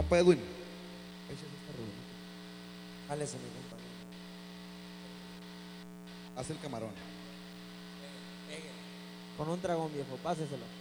Compa Edwin. Jálese, mi compa. Haz el camarón. Con un dragón, viejo, páseselo.